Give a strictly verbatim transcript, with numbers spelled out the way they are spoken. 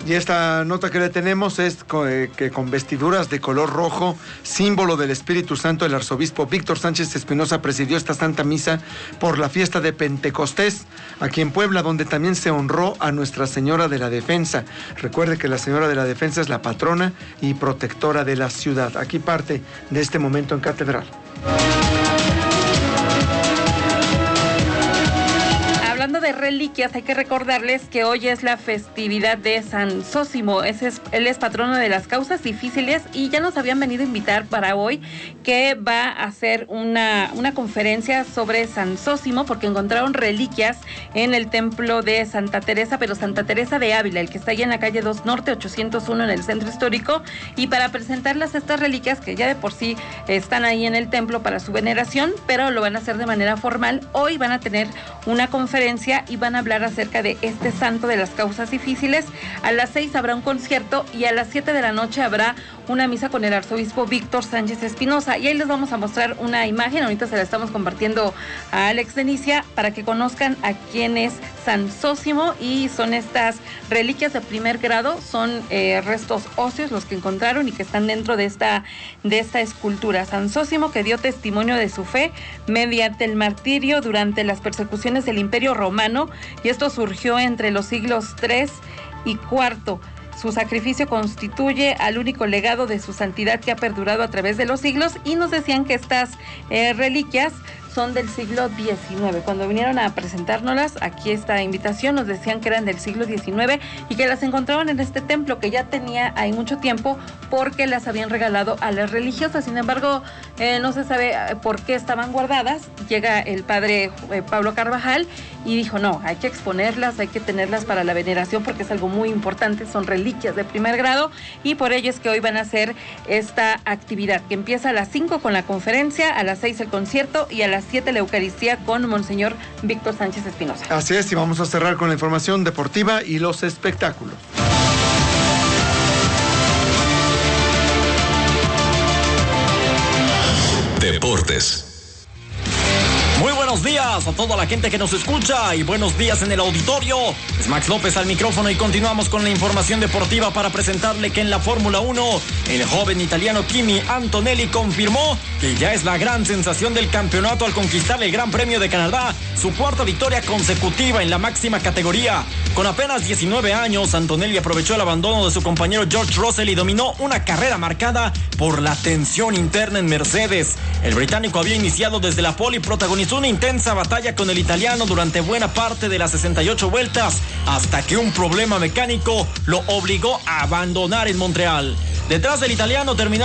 Y esta nota que le tenemos es que con vestiduras de color rojo, símbolo del Espíritu Santo, el arzobispo Víctor Sánchez Espinosa presidió esta Santa Misa por la fiesta de Pentecostés, aquí en Puebla, donde también se honró a Nuestra Señora de la Defensa. Recuerde que la Señora de la Defensa es la patrona y protectora de la ciudad. Aquí parte de este momento en Catedral. Hablando de reliquias, hay que recordarles que hoy es la festividad de San Zósimo. Ese es, él es patrono de las causas difíciles y ya nos habían venido a invitar para hoy que va a hacer una, una conferencia sobre San Zósimo porque encontraron reliquias en el templo de Santa Teresa, pero Santa Teresa de Ávila, el que está allá en la calle dos Norte, ochocientos uno en el centro histórico, y para presentarlas estas reliquias que ya de por sí están ahí en el templo para su veneración, pero lo van a hacer de manera formal. Hoy van a tener una conferencia y van a hablar acerca de este santo de las causas difíciles. A las seis habrá un concierto y a las siete de la noche habrá una misa con el arzobispo Víctor Sánchez Espinosa. Y ahí les vamos a mostrar una imagen, ahorita se la estamos compartiendo a Alex Denicia para que conozcan a quién es San Zósimo, y son estas reliquias de primer grado, son eh, restos óseos los que encontraron y que están dentro de esta, de esta escultura. San Zósimo, que dio testimonio de su fe mediante el martirio durante las persecuciones del Imperio Romano, y esto surgió entre los siglos tres y cuarto. Su sacrificio constituye al único legado de su santidad que ha perdurado a través de los siglos, y nos decían que estas eh, reliquias son del siglo diecinueve. Cuando vinieron a presentárnoslas, aquí esta invitación, nos decían que eran del siglo diecinueve y que las encontraban en este templo que ya tenía ahí mucho tiempo porque las habían regalado a las religiosas. Sin embargo, eh, no se sabe por qué estaban guardadas. Llega el padre eh, Pablo Carvajal y dijo, no, hay que exponerlas, hay que tenerlas para la veneración porque es algo muy importante, son reliquias de primer grado, y por ello es que hoy van a hacer esta actividad que empieza a las cinco con la conferencia, a las seis el concierto y a las siete la Eucaristía con Monseñor Víctor Sánchez Espinosa. Así es, y vamos a cerrar con la información deportiva y los espectáculos. Deportes. Muy buenos días a toda la gente que nos escucha y buenos días en el auditorio. Es Max López al micrófono y continuamos con la información deportiva para presentarle que en la Fórmula uno el joven italiano Kimi Antonelli confirmó que ya es la gran sensación del campeonato al conquistar el Gran Premio de Canadá, su cuarta victoria consecutiva en la máxima categoría. Con apenas diecinueve años, Antonelli aprovechó el abandono de su compañero George Russell y dominó una carrera marcada por la tensión interna en Mercedes. El británico había iniciado desde la pole y protagonizó una intensa batalla con el italiano durante buena parte de las sesenta y ocho vueltas, hasta que un problema mecánico lo obligó a abandonar en Montreal. Detrás del italiano terminó